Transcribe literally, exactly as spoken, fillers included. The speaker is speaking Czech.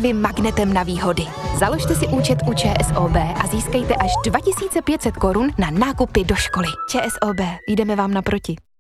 vy magnetem na výhody. Založte si účet u ČSOB a získejte až dva tisíce pět set korun na nákupy do školy. ČSOB, jdeme vám naproti.